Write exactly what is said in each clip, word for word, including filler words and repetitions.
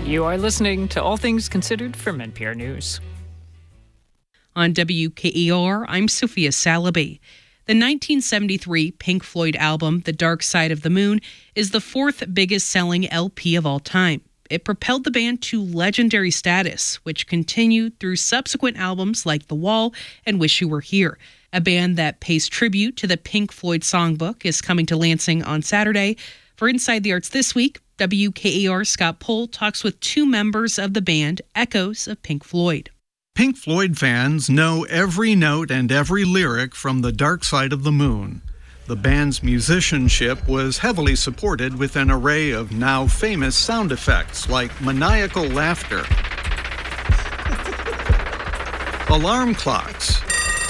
You are listening to All Things Considered from N P R News. On W K E R, I'm Sophia Salaby. The nineteen seventy-three Pink Floyd album, The Dark Side of the Moon, is the fourth biggest selling L P of all time. It propelled the band to legendary status, which continued through subsequent albums like The Wall and Wish You Were Here. A band that pays tribute to the Pink Floyd songbook is coming to Lansing on Saturday. For Inside the Arts this week, W K E R Scott Pohl talks with two members of the band, Echoes of Pink Floyd. Pink Floyd fans know every note and every lyric from The Dark Side of the Moon. The band's musicianship was heavily supported with an array of now famous sound effects like maniacal laughter, alarm clocks,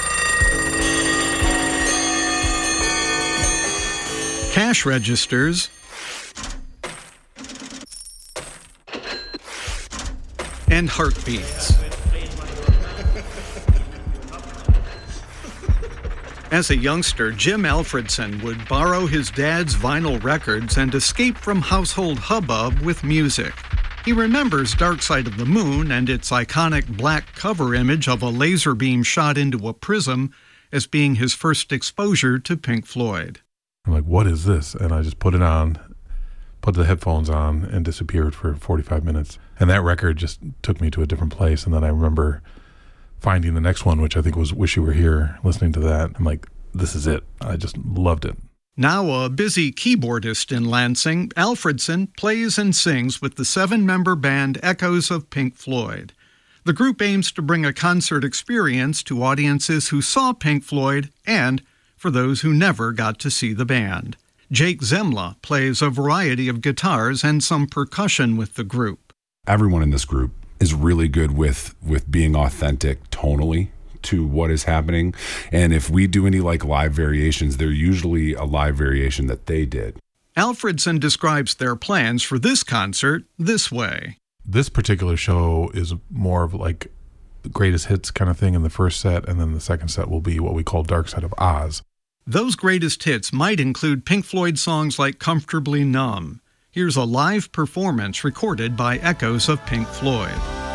cash registers, and heartbeats. As a youngster, Jim Alfredson would borrow his dad's vinyl records and escape from household hubbub with music. He remembers Dark Side of the Moon and its iconic black cover image of a laser beam shot into a prism as being his first exposure to Pink Floyd. I'm like, what is this? And I just put it on, put the headphones on, and disappeared for forty-five minutes. And that record just took me to a different place. And then I remember finding the next one, which I think was Wish You Were Here, listening to that. I'm like, this is it. I just loved it. Now a busy keyboardist in Lansing, Alfredson plays and sings with the seven-member band Echoes of Pink Floyd. The group aims to bring a concert experience to audiences who saw Pink Floyd and for those who never got to see the band. Jake Zemla plays a variety of guitars and some percussion with the group. Everyone in this group is really good with with being authentic tonally to what is happening. And if we do any like live variations, they're usually a live variation that they did. Alfredson describes their plans for this concert this way. This particular show is more of like the greatest hits kind of thing in the first set, and then the second set will be what we call Dark Side of Oz. Those greatest hits might include Pink Floyd songs like Comfortably Numb. Here's a live performance recorded by Echoes of Pink Floyd.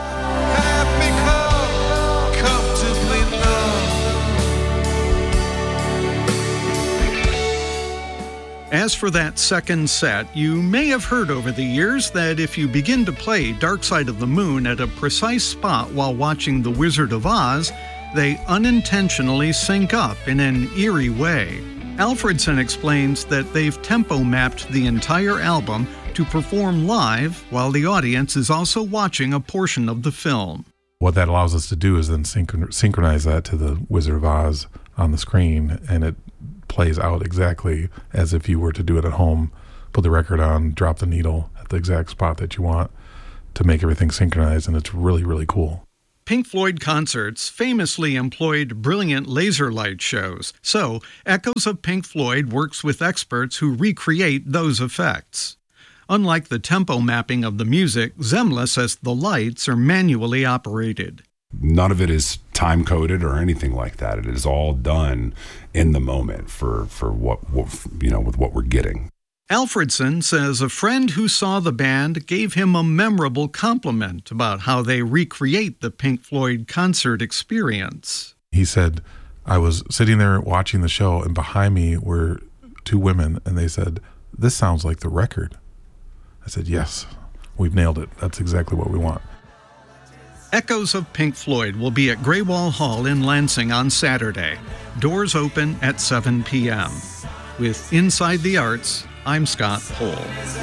As for that second set, you may have heard over the years that if you begin to play Dark Side of the Moon at a precise spot while watching The Wizard of Oz, they unintentionally sync up in an eerie way. Alfredson explains that they've tempo mapped the entire album to perform live while the audience is also watching a portion of the film. What that allows us to do is then synchron- synchronize that to the Wizard of Oz on the screen, and it plays out exactly as if you were to do it at home. Put the record on, drop the needle at the exact spot that you want to make everything synchronized, and it's really, really cool. Pink Floyd concerts famously employed brilliant laser light shows, so Echoes of Pink Floyd works with experts who recreate those effects. Unlike the tempo mapping of the music, Zemla says the lights are manually operated. None of it is time-coded or anything like that. It is all done in the moment for, for what, what, you know, with what we're getting. Alfredson says a friend who saw the band gave him a memorable compliment about how they recreate the Pink Floyd concert experience. He said, I was sitting there watching the show, and behind me were two women, and they said, this sounds like the record. I said, yes, we've nailed it. That's exactly what we want. Echoes of Pink Floyd will be at Graywall Hall in Lansing on Saturday. Doors open at seven p.m. With Inside the Arts, I'm Scott Pohl.